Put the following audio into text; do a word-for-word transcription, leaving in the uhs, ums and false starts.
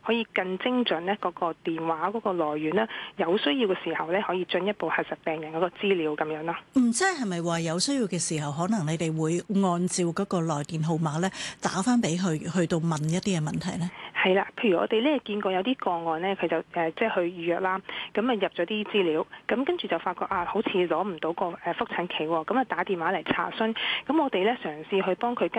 可以更精準咧嗰個電話嗰個來源咧，有需要嘅時候咧可以進一步核實病人嗰個資料咁樣啦。 嗯，即係係咪話有需要嘅時候，可能你哋會按照嗰個來電號碼咧打翻俾佢，去到問一啲嘅問題咧？ 係啦，譬如我哋咧見過有啲個案咧，佢就誒、呃、即係去預約啦，咁啊入咗啲資料，咁跟住就發覺啊，好似攞唔到個誒覆診期喎，咁啊打電話嚟查詢，咁我哋咧嘗試去幫佢跟